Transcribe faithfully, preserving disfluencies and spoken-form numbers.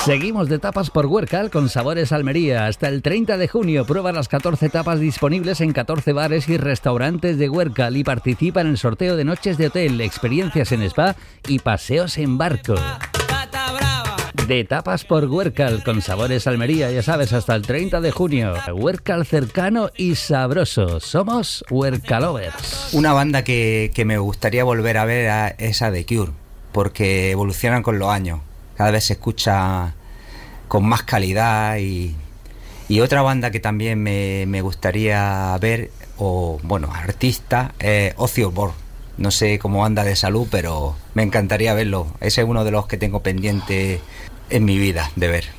Seguimos de tapas por Huércal con Sabores Almería. Hasta el treinta de junio prueba las catorce tapas disponibles en catorce bares y restaurantes de Huércal y participa en el sorteo de noches de hotel, experiencias en spa y paseos en barco. De tapas por Huércal con Sabores Almería, ya sabes, hasta el treinta de junio. Huércal cercano y sabroso. Somos Huércalovers. Una banda que, que me gustaría volver a ver a, es a The Cure, porque evolucionan con los años. Cada vez se escucha con más calidad y, y otra banda que también me, me gustaría ver, o bueno, artista, es Ozzy Osbourne. No sé cómo anda de salud, pero me encantaría verlo. Ese es uno de los que tengo pendiente en mi vida de ver.